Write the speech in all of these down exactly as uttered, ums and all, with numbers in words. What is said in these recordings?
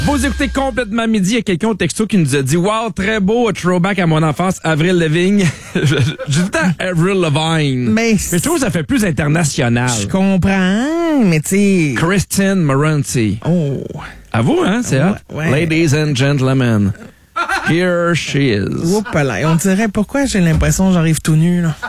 Vous écoutez complètement midi, il y a quelqu'un au texto qui nous a dit « Wow, très beau, throwback à mon enfance, Avril Lavigne. » J'ai tout le temps Avril Lavigne. Mais, Mais je trouve que ça fait plus international. Je comprends, mais tu sais... Christine Moranti. Oh. À vous, hein, c'est hot. Ouais, ouais. Ladies and gentlemen, here she is. Oups, là, on dirait pourquoi j'ai l'impression que j'arrive tout nu, là.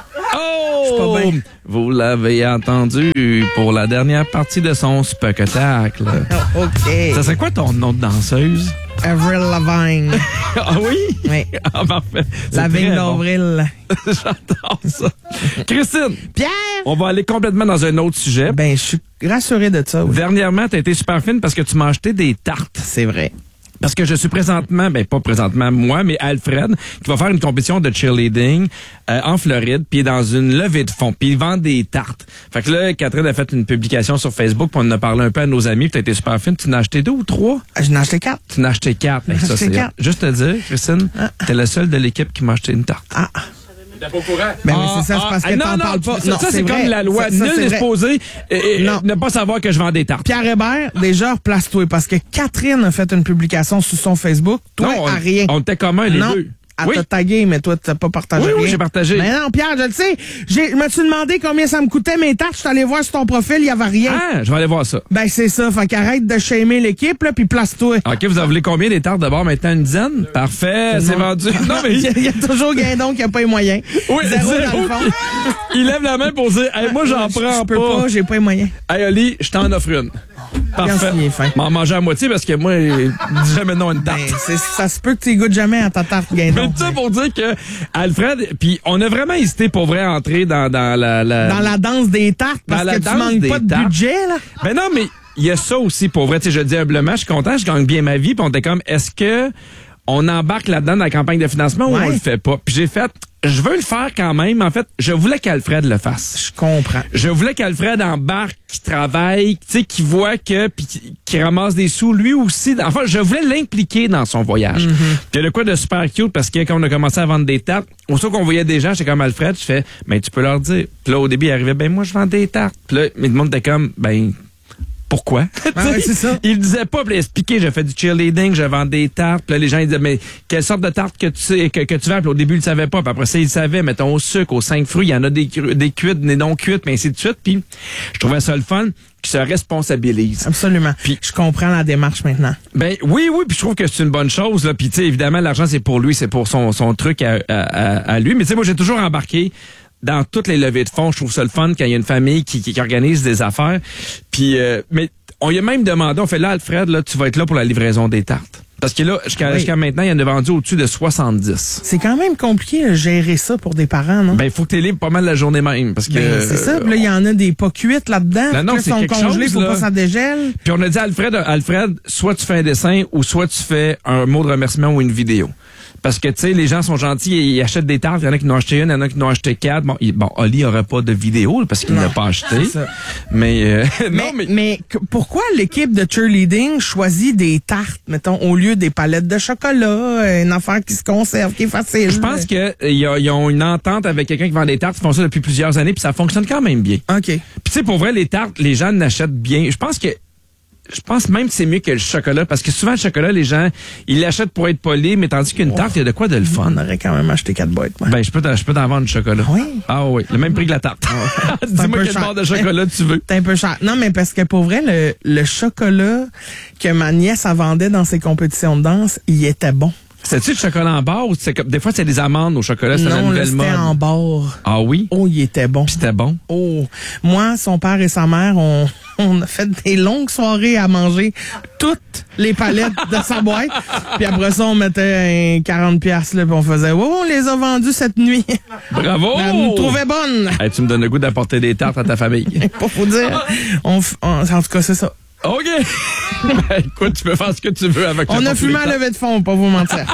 Oh! pas bien. Vous l'avez entendu pour la dernière partie de son spectacle. Oh, OK. Ça serait quoi ton nom de danseuse? Avril Lavigne. Ah oui? Oui. Ah, parfait. C'est La vigne très bon. d'avril. J'adore ça. Christine, Pierre! on va aller complètement dans un autre sujet. Ben, je suis rassuré de ça, oui. Dernièrement, tu as été super fine parce que tu m'as acheté des tartes. C'est vrai. Parce que je suis présentement, ben pas présentement moi, mais Alfred, qui va faire une compétition de cheerleading euh, en Floride, puis il est dans une levée de fonds, puis il vend des tartes. Fait que là, Catherine a fait une publication sur Facebook, puis on en a parlé un peu à nos amis, puis t'as été super fine. Tu en as acheté deux ou trois? Je n'ai acheté quatre. Tu en as acheté quatre. Ben, J'en ai ça, acheté c'est quatre. juste te dire, Christine, Ah. t'es la seule de l'équipe qui m'a acheté une tarte. Ah. T'es pas au courant? Ben oui, c'est ça, c'est parce que ah, t'en non, parles non, pas. Ça, Non, ça, c'est c'est comme vrai. la loi. Ça, ça, Nul c'est n'est vrai. supposé euh, Non. ne pas savoir que je vends des tartes. Pierre Hébert, déjà, replace-toi, parce que Catherine a fait une publication sur son Facebook. Toi, non, on, à rien. on était communs, les non. deux. Elle Oui. t'a tagué, mais toi, t'as pas partagé Oui, oui, rien. j'ai partagé. Mais non, Pierre, je le sais. J'ai, je me suis demandé combien ça me coûtait mes tartes. Je suis allé voir sur ton profil, il y avait rien. Ah, je vais aller voir ça. Ben, c'est ça. Fait qu'arrête de shamer l'équipe, là, puis place-toi. OK, vous en voulez combien des tartes de bord maintenant? Une dizaine? Parfait, c'est vendu. Non, mais... Il y a- il y a toujours Guindon qui a pas les moyens. Oui, Zéro dans zéro. le fond. Il lève la main pour dire hey, moi, j'en Je- prends Je peux pas. pas, j'ai pas les moyens. Hey, Oli, je t'en offre une. Parfait. Regarde s'il est fin. M'en manger à moitié parce que moi, je dis jamais non à une tarte. Ben, c'est- ça se peut que tu goûtes jamais à ta tarte, Mais Guindon. tout ça pour dire que Alfred, puis on a vraiment hésité pour vrai à entrer dans, dans la, la... Dans la danse des tartes, parce Dans la que tu danse manques des pas de tartes. budget, là. Ben non, mais il y a ça aussi pour vrai. Tu sais, je dis humblement, je suis content, je gagne bien ma vie. Puis on était comme, est-ce que on embarque là-dedans dans la campagne de financement ou Ouais. on le fait pas? Puis j'ai fait, je veux le faire quand même. En fait, je voulais qu'Alfred le fasse. Je comprends. Je voulais qu'Alfred embarque, qu'il travaille, tu sais, qu'il voit que, puis qu'il- qu'il ramasse des sous lui aussi. Enfin, je voulais l'impliquer dans son voyage. Puis le quoi de super cute parce que quand on a commencé à vendre des tartes, au saut qu'on voyait des gens, j'étais comme Alfred, je fais, mais tu peux leur dire. Puis là, au début, il arrivait, ben moi, je vends des tartes. Puis là, mais le monde était comme, ben pourquoi? Ah ouais, c'est ça. Il disait pas, puis il expliquait, j'ai fait du cheerleading, je vends des tartes. Puis là, les gens ils disaient, mais quelle sorte de tarte que tu sais, que, que tu vends? Puis au début, ils le savaient pas. Puis après ça, ils le savaient, mettons au sucre, aux cinq fruits, il y en a des, cru- des cuites, des non cuites, mais ainsi de suite. Puis je trouvais ça le fun, qu'ils se responsabilisent. Absolument. Puis- je comprends la démarche maintenant. Ben oui, oui, puis je trouve que c'est une bonne chose. Là. Puis tu sais, évidemment, l'argent, c'est pour lui, c'est pour son, son truc à, à, à, à lui. Mais tu sais, moi, j'ai toujours embarqué dans toutes les levées de fonds. Je trouve ça le fun quand il y a une famille qui, qui, qui organise des affaires. Puis, euh, mais on lui a même demandé, on fait là, Alfred, là, tu vas être là pour la livraison des tartes. Parce que là, jusqu'à Oui. jusqu'à maintenant, il y en a vendu au-dessus de soixante-dix. C'est quand même compliqué de gérer ça pour des parents, non? Ben, il faut que tu es libre pas mal la journée même. Parce que, Ben, c'est ça. Puis là, il y en a des pas cuites là-dedans. Non, non, Puis c'est là, ils quelque sont congelés, chose, faut là. pas que ça dégèle. Puis on a dit à Alfred, Alfred, soit tu fais un dessin ou soit tu fais un mot de remerciement ou une vidéo. Parce que, tu sais, les gens sont gentils, ils achètent des tartes, il y en a qui n'ont acheté une, il y en a qui n'ont acheté quatre. Bon, il, bon Oli n'aurait pas de vidéo là, parce qu'il Non, n'a pas acheté. c'est ça. Mais, euh, Mais, non, mais... mais que- pourquoi l'équipe de cheerleading choisit des tartes, mettons, au lieu des palettes de chocolat, une affaire qui se conserve, qui est facile? Je pense que euh, y a- ils ont une entente avec quelqu'un qui vend des tartes, ils font ça depuis plusieurs années, puis ça fonctionne quand même bien. OK. Puis tu sais, pour vrai, les tartes, les gens n'achètent bien. Je pense que je pense même que c'est mieux que le chocolat, parce que souvent, le chocolat, les gens, ils l'achètent pour être polis, mais tandis qu'une tarte, il y a de quoi de le fun. On aurait quand même acheté quatre boîtes, moi. Ben, je peux t'en, je peux t'en vendre du chocolat. Oui. Ah oui, le même prix que la tarte. un Dis-moi peu quel cher. bord de chocolat tu veux. C'est un peu cher. Non, mais parce que pour vrai, le, le chocolat que ma nièce elle vendait dans ses compétitions de danse, il était bon. C'est-tu le chocolat en barre ou c'est comme, des fois, c'est des amandes au chocolat, c'est la Non, là, nouvelle c'était mode. en barre. Ah oui? Oh, il était bon. Puis c'était bon. Oh, moi, son père et sa mère, on, on a fait des longues soirées à manger toutes les palettes de sa boîte. Puis après ça, on mettait un quarante piastres, là, puis on faisait, oh, on les a vendues cette nuit. Bravo! Elle nous trouvait bonnes. Hey, tu me donnes le goût d'apporter des tartes à ta famille. Pas faut dire. On, f- on- en tout cas, c'est ça. OK! Ben, écoute, tu peux faire ce que tu veux avec On a n'importe fumé les à tartes. levée de fond, pas vous mentir.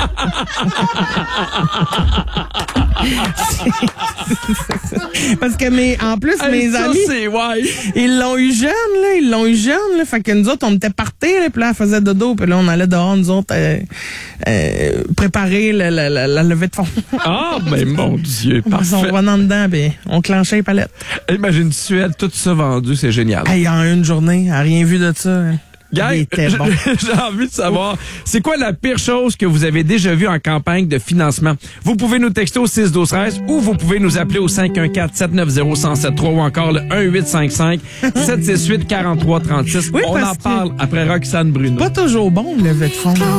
Parce que mes, en plus, Hey, mes ça, amis, c'est, ouais. ils l'ont eu jeune, là. Ils l'ont eu jeune, là. Fait que nous autres, on était partis, là. Puis là, elle faisait dodo. Puis là, on allait dehors, nous autres, euh, euh, préparer la, la, la, la levée de fond. Ah, ben, mon Dieu, On parfait. revenant dedans, puis on clenchait les palettes. Imagine Suède, tout ça vendu, c'est génial. Hey, en une journée, elle a rien vu de ça. Hein. Gang, Il était bon. j'ai envie de savoir, c'est quoi la pire chose que vous avez déjà vue en campagne de financement? Vous pouvez nous texter au six douze treize ou vous pouvez nous appeler au cinq un quatre, sept neuf zéro, un zéro sept trois ou encore le un huit cinq cinq, sept six huit, quatre trois trois six. Oui, On en parce que- parle après Roxane Bruno. Pas toujours bon, le levée de fond.